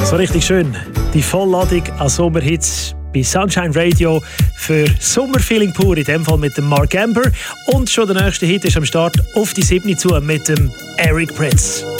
So richtig schön. Die Vollladung an Sommerhits bei Sunshine Radio für Sommerfeeling pur, in dem Fall mit dem Mark Amber. Und schon der nächste Hit ist am Start auf die 7 zu mit dem Eric Prydz.